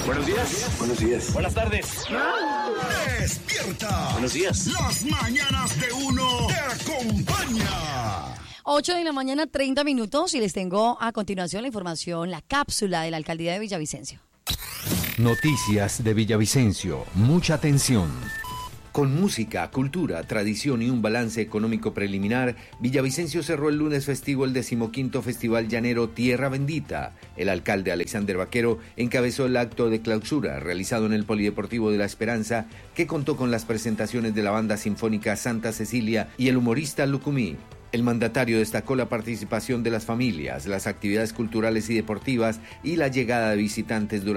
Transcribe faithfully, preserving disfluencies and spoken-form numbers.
Buenos días. Buenos días. Buenas tardes. Despierta. Buenos días. Las mañanas de uno te acompaña. ocho de la mañana, treinta minutos, y les tengo a continuación la información, la cápsula de la alcaldía de Villavicencio. Noticias de Villavicencio. Mucha atención. Con música, cultura, tradición y un balance económico preliminar, Villavicencio cerró el lunes festivo el decimoquinto Festival Llanero Tierra Bendita. El alcalde Alexander Vaquero encabezó el acto de clausura realizado en el Polideportivo de La Esperanza, que contó con las presentaciones de la banda sinfónica Santa Cecilia y el humorista Lucumí. El mandatario destacó la participación de las familias, las actividades culturales y deportivas y la llegada de visitantes durante